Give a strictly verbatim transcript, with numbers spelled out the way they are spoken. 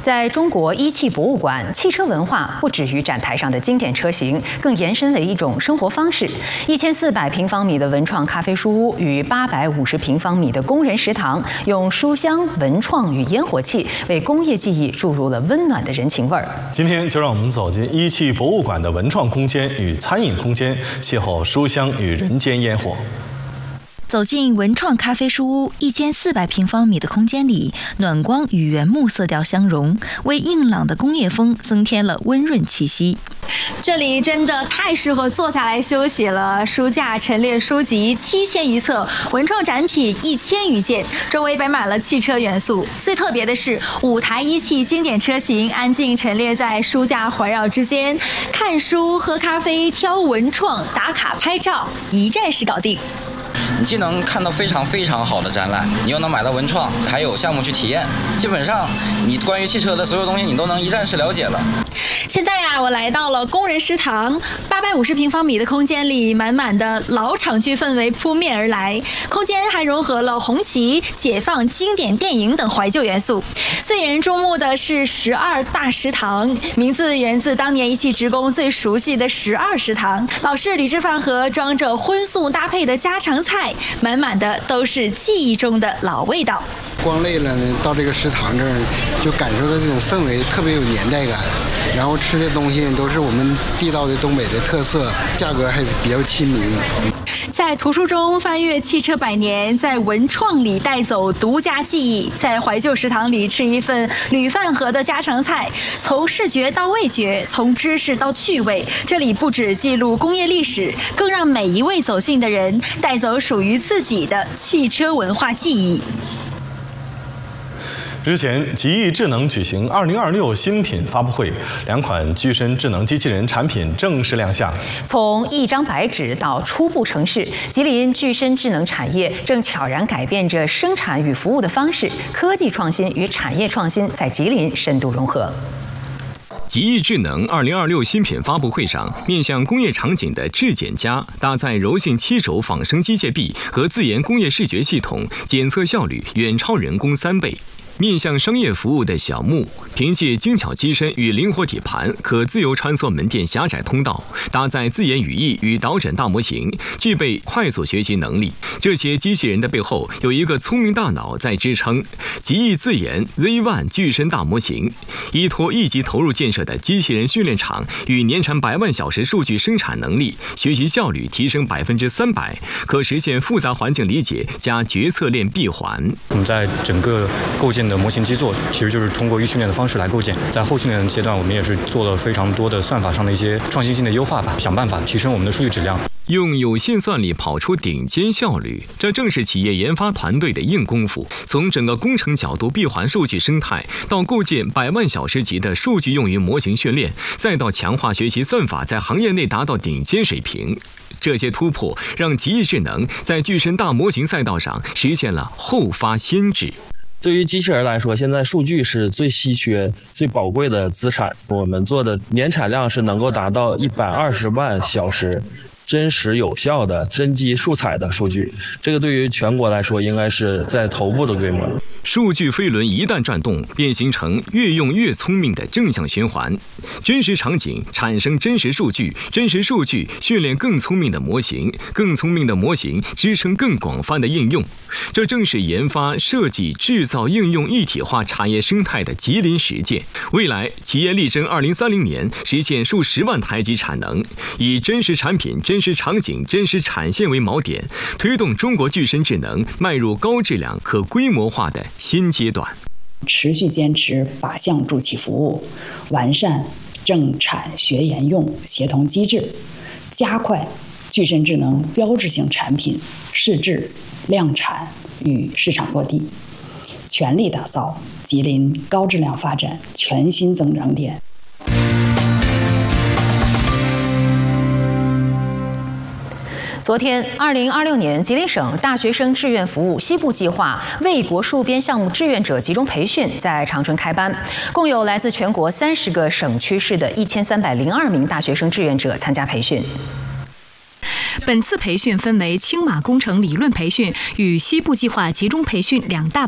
在中国一汽博物馆，汽车文化不止于展台上的经典车型，更延伸为一种生活方式。一千四百平方米的文创咖啡书屋与八百五十平方米的工人食堂，用书香、文创与烟火气，为工业记忆注入了温暖的人情味儿。 今天就让我们走进一汽博物馆的文创空间与餐饮空间，邂逅书香与人间烟火。 走进文创咖啡书屋，一千四百平方米的空间里，暖光与原木色调相融，为硬朗的工业风增添了温润气息。 这里真的太适合坐下来休息了，书架陈列书籍七千余册，文创展品一千余件，周围摆满了汽车元素。最特别的是，五台一汽经典车型安静陈列在书架环绕之间，看书、喝咖啡、挑文创、打卡拍照，一站式搞定。 你既能看到非常非常好的展览，你又能买到文创，还有项目去体验。基本上，你关于汽车的所有东西，你都能一站式了解了。 现在呀、啊，我来到了工人食堂，八百五十平方米的空间里，满满的老厂区氛围扑面而来。空间还融合了红旗、解放、经典电影等怀旧元素。最引人注目的是十二大食堂，名字源自当年一汽职工最熟悉的十二食堂。老式铝制饭盒装着荤素搭配的家常菜。 满满的都是记忆中的老味道。 光累了呢，到这个食堂这儿就感受到这种氛围特别有年代感，然后吃的东西都是我们地道的东北的特色，价格还比较亲民。 在图书中翻阅汽车百年，在文创里带走独家记忆，在怀旧食堂里吃一份铝饭盒的家常菜，从视觉到味觉，从知识到趣味，这里不只记录工业历史，更让每一位走进的人带走属于自己的汽车文化记忆。 日前，极易智能举行二零二六新品发布会，两款具身智能机器人产品正式亮相。 从一张白纸到初步成事，吉林具身智能产业正悄然改变着生产与服务的方式，科技创新与产业创新在吉林深度融合。 极易智能二零二六新品发布会上，面向工业场景的智检加搭载柔性七轴仿生机械臂和自研工业视觉系统，检测效率远超人工三倍。 面向商业服务的小木，凭借精巧机身与灵活底盘，可自由穿梭门店狭窄通道；搭载自研语义与导诊大模型，具备快速学习能力。这些机器人的背后有一个聪明大脑在支撑。极易自研 Z 一 具身大模型，依托一级投入建设的机器人训练场与年产百万小时数据生产能力，学习效率提升百分之三百，可实现复杂环境理解加决策链闭环。 我们在整个构建 的模型基座其实就是通过预训练的方式来构建，在后训练阶段，我们也是做了非常多的算法上的一些创新性的优化吧，想办法提升我们的数据质量。 用有限算力跑出顶尖效率，这正是企业研发团队的硬功夫。从整个工程角度闭环数据生态，到构建百万小时级的数据用于模型训练，再到强化学习算法在行业内达到顶尖水平。 这些突破让极易智能在具身大模型赛道上实现了后发先至。 对于机器人来说，现在数据是最稀缺、最宝贵的资产。我们做的年产量是能够达到一百二十万小时。 真实有效的真机素材的数据，这个对于全国来说应该是在头部的规模。 数据飞轮一旦转动，便形成越用越聪明的正向循环。真实场景产生真实数据，真实数据训练更聪明的模型，更聪明的模型支撑更广泛的应用。这正是研发、设计、制造、应用一体化产业生态的吉林实践。未来，企业力争二零三零年实现数十万台级产能，以真实产品、真 真实场景、真实产线为锚点，推动中国具身智能迈入高质量、可规模化的新阶段。 持续坚持靶向助企服务，完善政产学研用协同机制，加快具身智能标志性产品试制、量产与市场落地，全力打造吉林高质量发展全新增长点。 昨天，二零二六年吉林省大学生志愿服务西部计划为国戍边项目志愿者集中培训在长春开班，共有来自全国三十个省区市的一千三百零二名大学生志愿者参加培训。 本次培训分为青马工程理论培训与西部计划集中培训两大